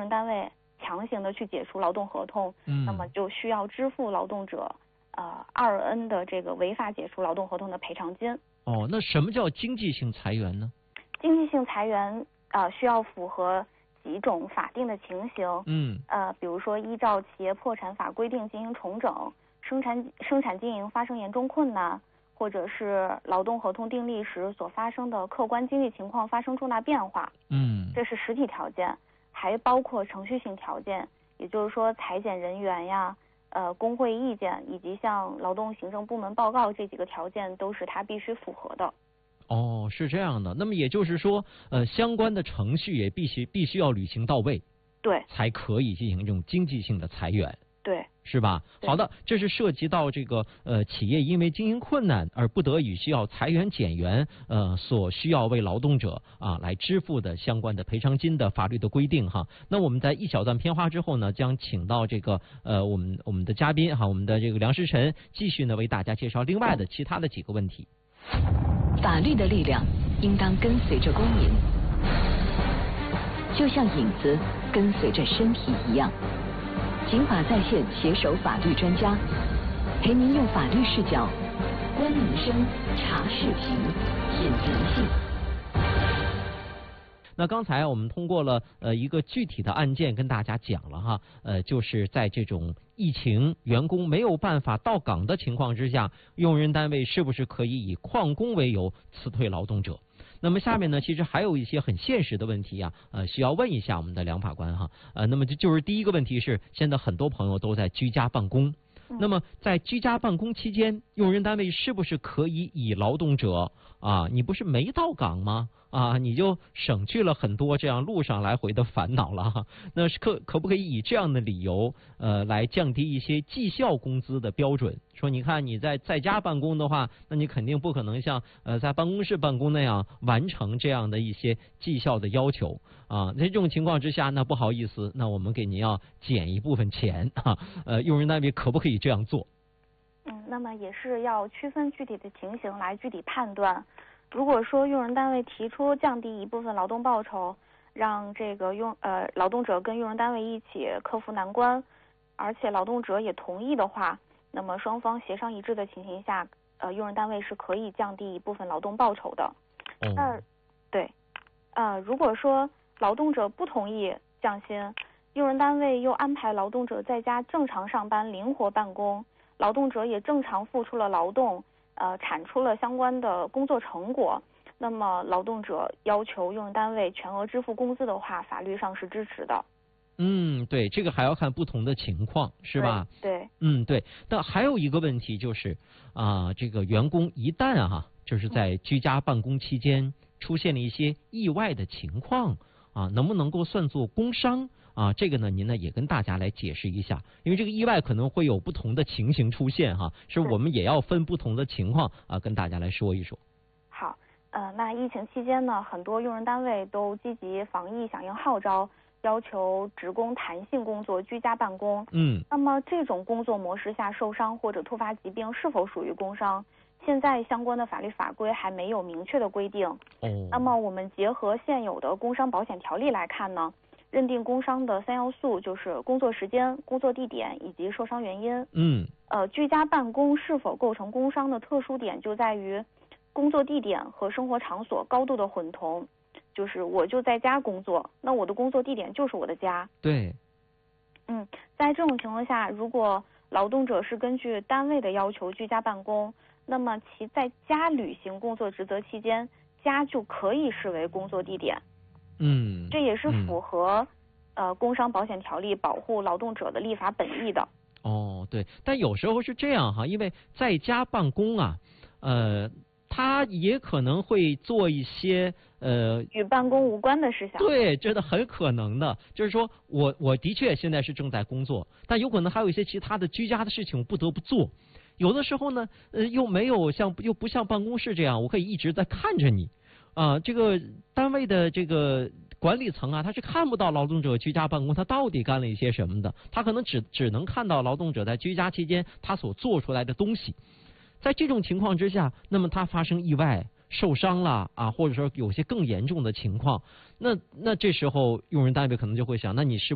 单位强行的去解除劳动合同，那么就需要支付劳动者2N 的这个违法解除劳动合同的赔偿金。 哦，那什么叫经济性裁员呢？ 经济性裁员需要符合几种法定的情形，比如说依照企业破产法规定进行重整，生产经营发生严重困难，或者是劳动合同订立时所发生的客观经济情况发生重大变化，这是实体条件，还包括程序性条件，也就是说裁减人员呀、工会意见以及向劳动行政部门报告这几个条件都是它必须符合的。 哦，是这样的。那么也就是说，相关的程序也必须要履行到位， 对， 才可以进行这种经济性的裁员， 对， 是吧？好的，这是涉及到这个企业因为经营困难而不得已需要裁员减员，所需要为劳动者来支付的相关的赔偿金的法律的规定哈。那我们在一小段片花之后呢，将请到这个我们的嘉宾哈，我们的这个梁时晨继续呢为大家介绍另外的其他的几个问题。 法律的力量应当跟随着公民，就像影子跟随着身体一样。警法在线携手法律专家，陪您用法律视角观民生、查事情、品人性。 那刚才我们通过了一个具体的案件跟大家讲了哈，就是在这种疫情员工没有办法到岗的情况之下，用人单位是不是可以以旷工为由辞退劳动者？那么下面呢，其实还有一些很现实的问题啊，需要问一下我们的梁法官哈。那么就是第一个问题是，现在很多朋友都在居家办公，那么在居家办公期间，用人单位是不是可以以劳动者你不是没到岗吗？你就省去了很多这样路上来回的烦恼了哈。那是可不可以以这样的理由来降低一些绩效工资的标准？说你看你在家办公的话，那你肯定不可能像在办公室办公那样完成这样的一些绩效的要求在这种情况之下，那不好意思，那我们给您要减一部分钱用人单位可不可以这样做？ 那么也是要区分具体的情形来具体判断。如果说用人单位提出降低一部分劳动报酬，让这个劳动者跟用人单位一起克服难关，而且劳动者也同意的话，那么双方协商一致的情形下，用人单位是可以降低一部分劳动报酬的。对，如果说劳动者不同意降薪，用人单位又安排劳动者在家正常上班、灵活办公，劳动者也正常付出了劳动，产出了相关的工作成果，那么劳动者要求用人单位全额支付工资的话，法律上是支持的。 对，这个还要看不同的情况，是吧？ 对。 对。但还有一个问题就是这个员工一旦就是在居家办公期间出现了一些意外的情况能不能够算作工伤？这个呢，您呢也跟大家来解释一下，因为这个意外可能会有不同的情形出现是我们也要分不同的情况跟大家来说一说。 好，那疫情期间呢，很多用人单位都积极防疫响应号召，要求职工弹性工作、居家办公。那么这种工作模式下受伤或者突发疾病是否属于工伤？现在相关的法律法规还没有明确的规定。那么我们结合现有的工伤保险条例来看呢，认定工伤的3要素就是工作时间、工作地点以及受伤原因。居家办公是否构成工伤的特殊点就在于工作地点和生活场所高度的混同，就是我就在家工作，那我的工作地点就是我的家。 对。 在这种情况下，如果劳动者是根据单位的要求居家办公，那么其在家履行工作职责期间，家就可以视为工作地点。这也是符合工伤保险条例保护劳动者的立法本意的。 对，但有时候是这样因为在家办公他也可能会做一些与办公无关的事项。 对，这的很可能的，就是说我的确现在是正在工作，但有可能还有一些其他的居家的事情我不得不做。有的时候呢，又不像办公室这样，我可以一直在看着你这个单位的这个管理层他是看不到劳动者居家办公他到底干了一些什么的，他可能只能看到劳动者在居家期间他所做出来的东西。在这种情况之下，那么他发生意外受伤了或者说有些更严重的情况，那这时候用人单位可能就会想，那你是